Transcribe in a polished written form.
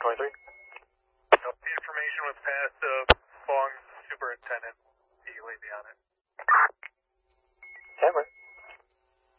23. The information was passed to Fong Superintendent. He laid me on it.